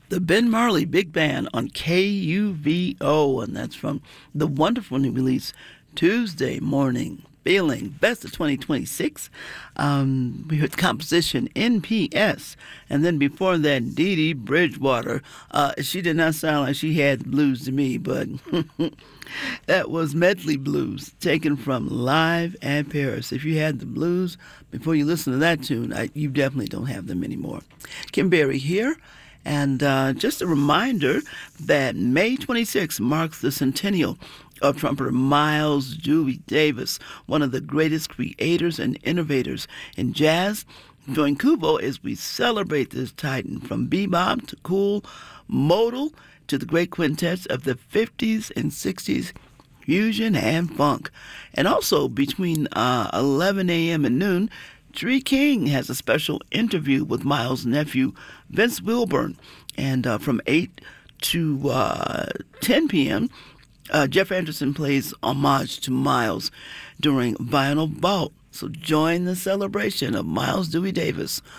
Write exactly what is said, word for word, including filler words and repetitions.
The Ben Marley Big Band on K U V O, and that's from the wonderfully released Tuesday Morning Feeling, Best of twenty twenty-six. Um, we heard composition N P S, and then before that, Dee Dee Bridgewater. Uh, she did not sound like she had blues to me, but that was Medley Blues, taken from Live at Paris. If you had the blues before you listen to that tune, I, you definitely don't have them anymore. Kim Berry here. And uh, just a reminder that May twenty-sixth marks the centennial of trumpeter Miles Dewey Davis, one of the greatest creators and innovators in jazz. Join Kubo as we celebrate this titan, from bebop to cool, modal to the great quintets of the fifties and sixties, fusion and funk. And also between uh, eleven a.m. and noon, Dree King has a special interview with Miles' nephew, Vince Wilburn. And uh, from eight to uh, ten p.m., uh, Jeff Anderson plays homage to Miles during Vinyl Vault. So join the celebration of Miles Dewey Davis